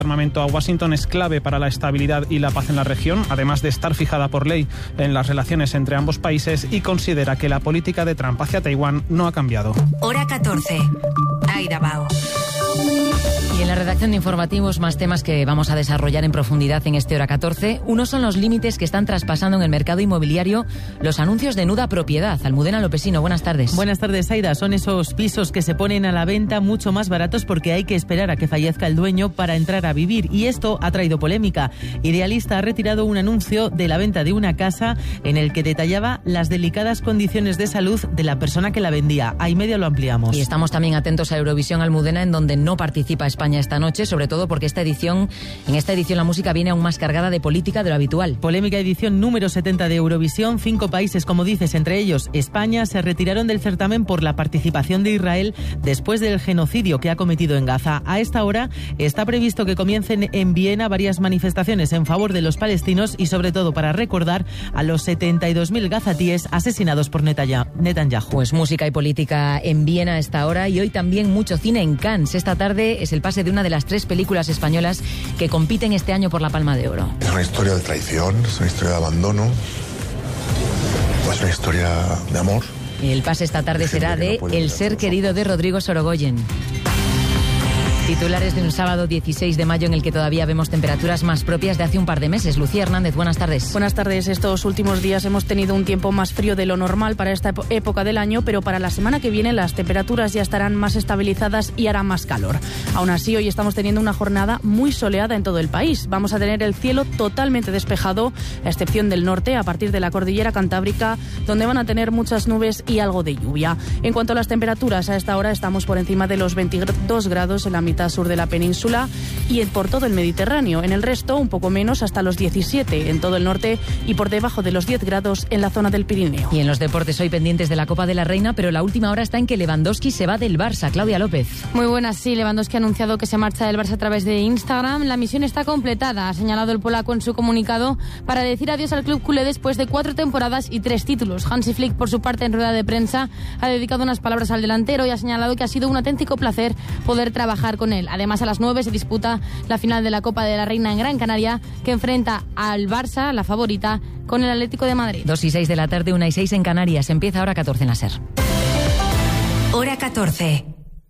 armamento a Washington es clave para la estabilidad y la paz en la región, además de estar fijada por ley en las relaciones entre ambos países, y considera que la política de Trump hacia Taiwán no ha cambiado. Hora 14. Aida Bao. Y en la redacción de informativos, más temas que vamos a desarrollar en profundidad en este Hora 14. Uno son los límites que están traspasando en el mercado inmobiliario los anuncios de nuda propiedad. Almudena Lopesino, buenas tardes. Buenas tardes, Aida. Son esos pisos que se ponen a la venta mucho más baratos porque hay que esperar a que fallezca el dueño para entrar a vivir. Y esto ha traído polémica. Idealista ha retirado un anuncio de la venta de una casa en el que detallaba las delicadas condiciones de salud de la persona que la vendía. A y media lo ampliamos. Y estamos también atentos a Eurovisión, Almudena, en donde no participa España esta noche, sobre todo porque en esta edición la música viene aún más cargada de política de lo habitual. Polémica edición número 70 de Eurovisión. 5 países, como dices, entre ellos España, se retiraron del certamen por la participación de Israel después del genocidio que ha cometido en Gaza. A esta hora está previsto que comiencen en Viena varias manifestaciones en favor de los palestinos y sobre todo para recordar a los 72.000 gazatíes asesinados por Netanyahu. Pues música y política en Viena a esta hora, y hoy también mucho cine en Cannes. Esta tarde es el pase de una de las 3 películas españolas que compiten este año por la Palma de Oro. Es una historia de traición, es una historia de abandono, es una historia de amor. El pase esta tarde será de El ser querido de Rodrigo Sorogoyen. Titulares de un sábado 16 de mayo en el que todavía vemos temperaturas más propias de hace un par de meses. Lucía Hernández, buenas tardes. Buenas tardes. Estos últimos días hemos tenido un tiempo más frío de lo normal para esta época del año, pero para la semana que viene las temperaturas ya estarán más estabilizadas y hará más calor. Aún así, hoy estamos teniendo una jornada muy soleada en todo el país. Vamos a tener el cielo totalmente despejado, a excepción del norte, a partir de la cordillera cantábrica, donde van a tener muchas nubes y algo de lluvia. En cuanto a las temperaturas, a esta hora estamos por encima de los 22 grados en la mitad sur de la península y por todo el Mediterráneo. En el resto, un poco menos, hasta los 17 en todo el norte y por debajo de los 10 grados en la zona del Pirineo. Y en los deportes, hoy pendientes de la Copa de la Reina, pero la última hora está en que Lewandowski se va del Barça. Claudia López. Muy buenas, sí. Lewandowski ha anunciado que se marcha del Barça a través de Instagram. La misión está completada, ha señalado el polaco en su comunicado, para decir adiós al club culé después de 4 temporadas y 3 títulos. Hansi Flick, por su parte, en rueda de prensa, ha dedicado unas palabras al delantero y ha señalado que ha sido un auténtico placer poder trabajar con él. Además, a las 9 se disputa la final de la Copa de la Reina en Gran Canaria, que enfrenta al Barça, la favorita, con el Atlético de Madrid. 2 y 6 de la tarde, 1 y 6 en Canarias. Empieza Hora 14 en la SER. Hora 14.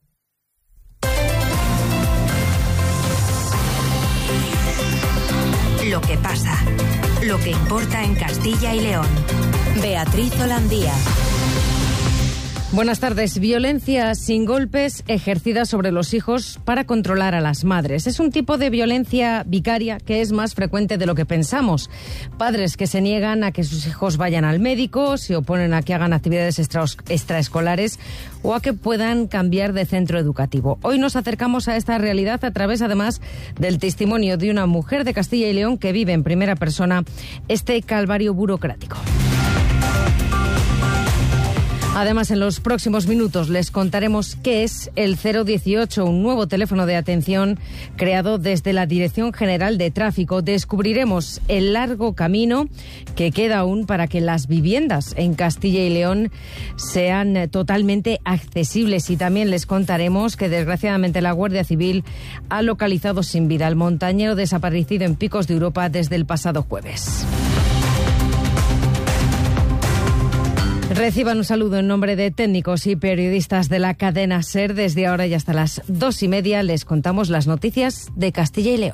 Lo que pasa, lo que importa en Castilla y León. Beatriz Holandía. Buenas tardes. Violencia sin golpes ejercida sobre los hijos para controlar a las madres. Es un tipo de violencia vicaria que es más frecuente de lo que pensamos. Padres que se niegan a que sus hijos vayan al médico, se oponen a que hagan actividades extraescolares o a que puedan cambiar de centro educativo. Hoy nos acercamos a esta realidad a través, además, del testimonio de una mujer de Castilla y León que vive en primera persona este calvario burocrático. Además, en los próximos minutos les contaremos qué es el 018, un nuevo teléfono de atención creado desde la Dirección General de Tráfico. Descubriremos el largo camino que queda aún para que las viviendas en Castilla y León sean totalmente accesibles. Y también les contaremos que, desgraciadamente, la Guardia Civil ha localizado sin vida al montañero desaparecido en Picos de Europa desde el pasado jueves. Reciban un saludo en nombre de técnicos y periodistas de la cadena SER. Desde ahora y hasta las 2:30 les contamos las noticias de Castilla y León.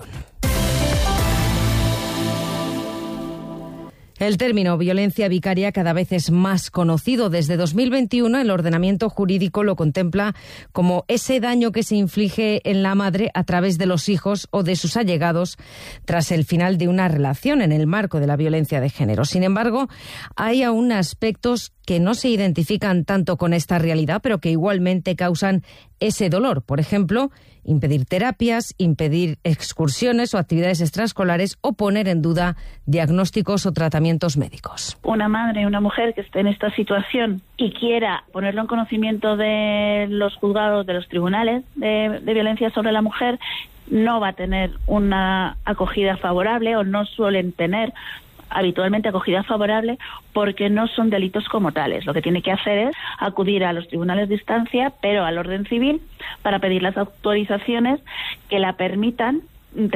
El término violencia vicaria cada vez es más conocido. Desde 2021 el ordenamiento jurídico lo contempla como ese daño que se inflige en la madre a través de los hijos o de sus allegados tras el final de una relación en el marco de la violencia de género. Sin embargo, hay aún aspectos que no se identifican tanto con esta realidad, pero que igualmente causan ese dolor. Por ejemplo, impedir terapias, impedir excursiones o actividades extraescolares o poner en duda diagnósticos o tratamientos médicos. Una madre, una mujer que esté en esta situación y quiera ponerlo en conocimiento de los juzgados, de los tribunales de violencia sobre la mujer, no va a tener una acogida favorable o no suelen tener habitualmente acogida favorable porque no son delitos como tales. Lo que tiene que hacer es acudir a los tribunales de instancia, pero al orden civil, para pedir las autorizaciones que la permitan